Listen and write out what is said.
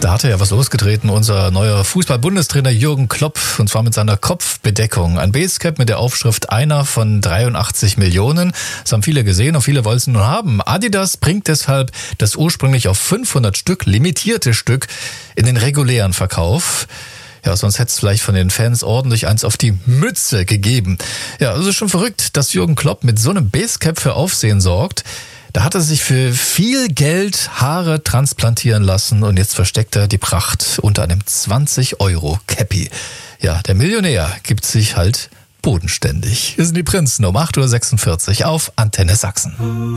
Da hat er ja was losgetreten, unser neuer Fußball-Bundestrainer Jürgen Klopp, und zwar mit seiner Kopfbedeckung. Ein Basecap mit der Aufschrift einer von 83 Millionen. Das haben viele gesehen und viele wollen es nun haben. Adidas bringt deshalb das ursprünglich auf 500 Stück limitierte Stück in den regulären Verkauf. Ja, sonst hätte es vielleicht von den Fans ordentlich eins auf die Mütze gegeben. Ja, also schon verrückt, dass Jürgen Klopp mit so einem Basecap für Aufsehen sorgt. Da hat er sich für viel Geld Haare transplantieren lassen und jetzt versteckt er die Pracht unter einem 20-Euro-Cappy. Ja, der Millionär gibt sich halt bodenständig. Hier sind die Prinzen um 8.46 Uhr auf Antenne Sachsen.